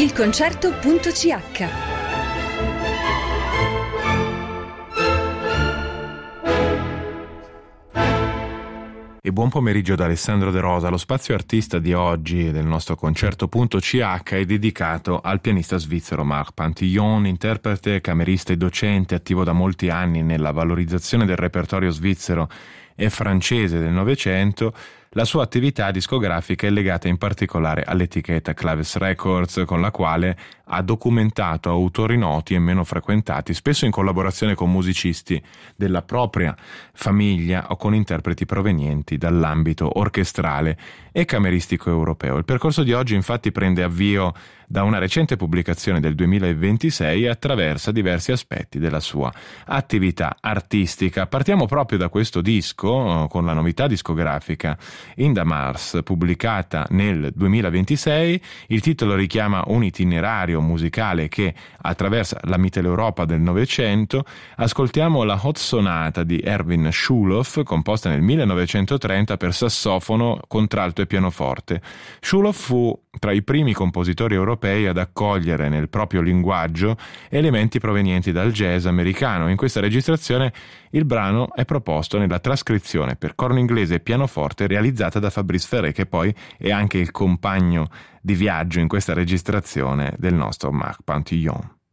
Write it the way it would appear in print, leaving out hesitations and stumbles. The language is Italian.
ilconcerto.ch. E buon pomeriggio da Alessandro De Rosa. Lo spazio artista di oggi del nostro concerto.ch è dedicato al pianista svizzero Marc Pantillon, interprete, camerista e docente attivo da molti anni nella valorizzazione del repertorio svizzero e francese del Novecento. La sua attività discografica è legata in particolare all'etichetta Claves Records, con la quale ha documentato autori noti e meno frequentati, spesso in collaborazione con musicisti della propria famiglia o con interpreti provenienti dall'ambito orchestrale e cameristico europeo. Il percorso di oggi infatti prende avvio da una recente pubblicazione del 2026 e attraversa diversi aspetti della sua attività artistica. Partiamo proprio da questo disco, con la novità discografica In the Mars, pubblicata nel 2026. Il titolo richiama un itinerario musicale che attraversa la Mitteleuropa del Novecento. Ascoltiamo la Hot Sonata di Erwin Schulhoff, composta nel 1930 per sassofono, contralto e pianoforte. Schulhoff fu tra i primi compositori europei ad accogliere nel proprio linguaggio elementi provenienti dal jazz americano. In questa registrazione il brano è proposto nella trascrizione per corno inglese e pianoforte realizzata da Fabrice Ferré, che poi è anche il compagno di viaggio in questa registrazione del nostro Marc Pantillon.